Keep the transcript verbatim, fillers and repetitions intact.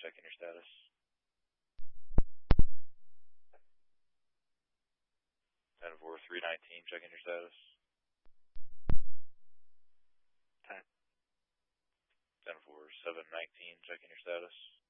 checking your status. ten four, three nineteen, checking your status. ten. ten four, seven nineteen, checking your status.